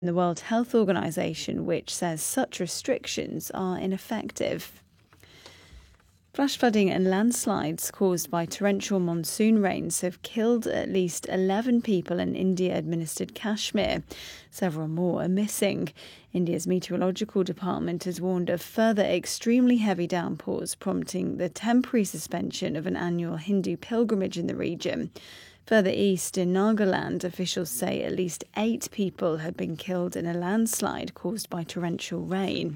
the World Health Organization, which says such restrictions are ineffective. Flash flooding and landslides caused by torrential monsoon rains have killed at least 11 people in India-administered Kashmir. Several more are missing. India's meteorological department has warned of further extremely heavy downpours, prompting the temporary suspension of an annual Hindu pilgrimage in the region. Further east in Nagaland, officials say at least 8 people had been killed in a landslide caused by torrential rain.